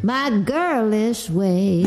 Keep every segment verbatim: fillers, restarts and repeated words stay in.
my girlish ways.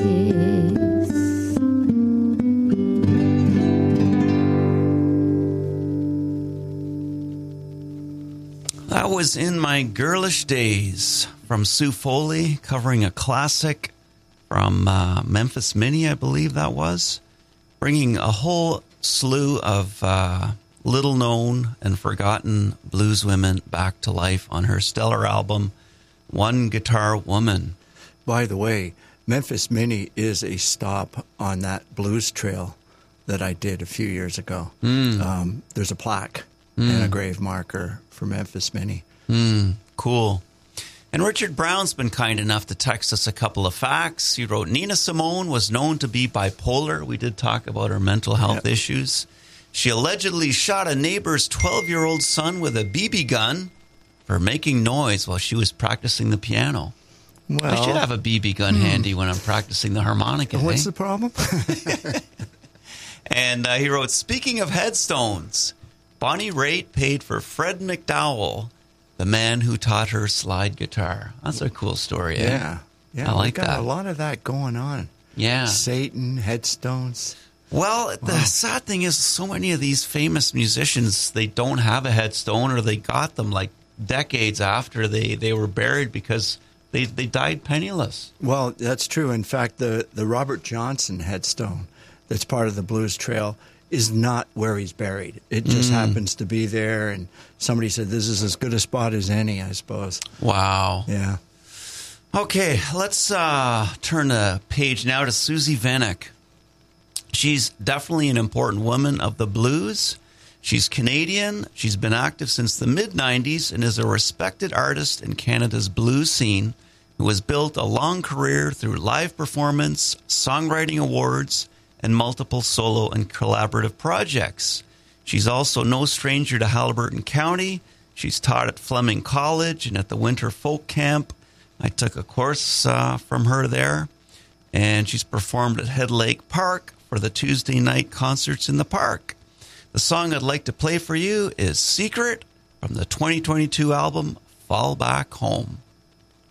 That was In My Girlish Days from Sue Foley, covering a classic from uh, Memphis Minnie, I believe that was, bringing a whole slew of uh, little-known and forgotten blues women back to life on her stellar album, One Guitar Woman. By the way, Memphis Minnie is a stop on that blues trail that I did a few years ago. Mm. Um, there's a plaque mm. and a grave marker for Memphis Minnie. Mm, cool. And Richard Brown's been kind enough to text us a couple of facts. He wrote, Nina Simone was known to be bipolar. We did talk about her mental health yep. issues. She allegedly shot a neighbor's twelve-year-old son with a B B gun for making noise while she was practicing the piano. Well, I should have a B B gun hmm. handy when I'm practicing the harmonica. What's eh? the problem? And uh, he wrote, speaking of headstones, Bonnie Raitt paid for Fred McDowell, the man who taught her slide guitar. That's a cool story, eh? Yeah. Yeah, I like got that. A lot of that going on. Yeah. Satan, headstones. Well, wow. The sad thing is so many of these famous musicians, they don't have a headstone, or they got them like decades after they, they were buried because they, they died penniless. Well, that's true. In fact, the, the Robert Johnson headstone that's part of the Blues Trail is not where he's buried. It just mm. happens to be there, and somebody said this is as good a spot as any, I suppose. Wow. Yeah. Okay, let's uh, turn the page now to Susie Vanek. She's definitely an important woman of the blues. She's Canadian. She's been active since the mid nineties and is a respected artist in Canada's blues scene who has built a long career through live performance, songwriting awards, and multiple solo and collaborative projects. She's also no stranger to Haliburton County. She's taught at Fleming College and at the Winter Folk Camp. I took a course uh, from her there. And she's performed at Head Lake Park for the Tuesday night concerts in the park. The song I'd like to play for you is Secret from the twenty twenty-two album Fall Back Home.